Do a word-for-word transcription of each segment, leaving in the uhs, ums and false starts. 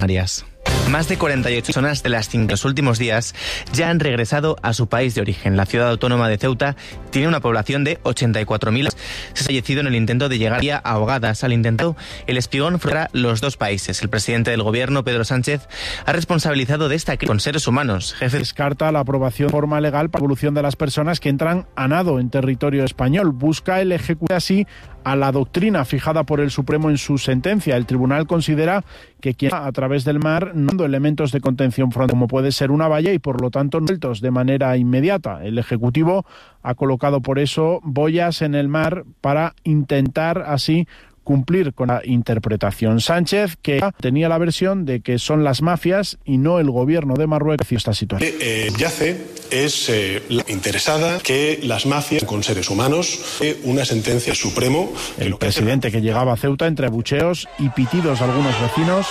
Arias. Más de cuarenta y ocho personas de las cinco de los últimos días ya han regresado a su país de origen. La ciudad autónoma de Ceuta tiene una población de ochenta y cuatro mil. Se ha fallecido en el intento de llegar a ahogadas. Al intento, el espigón frena los dos países. El presidente del gobierno, Pedro Sánchez, ha responsabilizado de esta crisis con seres humanos. Jefe descarta la aprobación de forma legal para la evolución de las personas que entran a nado en territorio español. Busca el ejecutar así a la doctrina fijada por el Supremo en su sentencia. El tribunal considera que quien a través del mar no dando elementos de contención frontal, como puede ser una valla, y por lo tanto no sueltos de manera inmediata. El Ejecutivo ha colocado por eso boyas en el mar para intentar así cumplir con la interpretación. Sánchez, que tenía la versión de que son las mafias y no el gobierno de Marruecos esta situación. Eh, yace es eh, la interesada que las mafias con seres humanos, eh, una sentencia supremo. El presidente que, hace... que llegaba a Ceuta entre abucheos y pitidos de algunos vecinos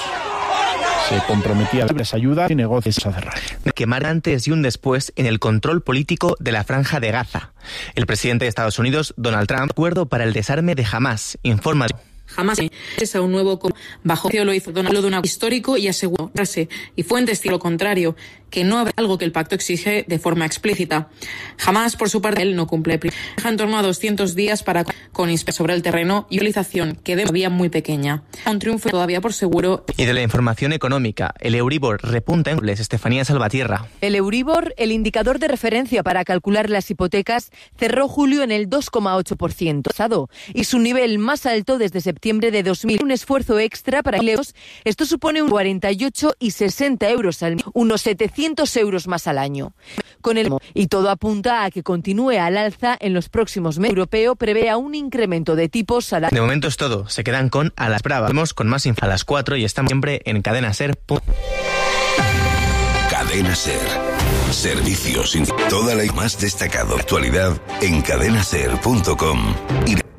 se comprometía a darles ayuda y negocios a cerrar. Que marca antes y un después en el control político de la Franja de Gaza. El presidente de Estados Unidos, Donald Trump, acuerdo para el desarme de Hamás, informa. Jamás es a un nuevo bajo que lo hizo Donald de un histórico y aseguró y fuentes lo contrario, que no habrá algo que el pacto exige de forma explícita. Jamás, por su parte, él no cumple. Deja en torno a doscientos días para con inspección sobre el terreno y utilización que de todavía muy pequeña. Un triunfo todavía por seguro. Y de la información económica, el Euribor repunta en Estefanía Salvatierra. El Euribor, el indicador de referencia para calcular las hipotecas, cerró julio en el dos coma ocho por ciento y su nivel más alto desde septiembre de dos mil. Un esfuerzo extra para empleos. Esto supone un cuarenta y ocho y sesenta euros al mes, unos setecientos euros más al año. Con el y todo apunta a que continúe al alza en los próximos meses. El europeo prevé a un incremento de tipos salariales. De momento es todo. Se quedan con A las Bravas. Vemos con más info a las cuatro y estamos siempre en Cadena Ser. Cadena Ser. Servicios. Toda la más destacada actualidad en cadenaser punto com. Y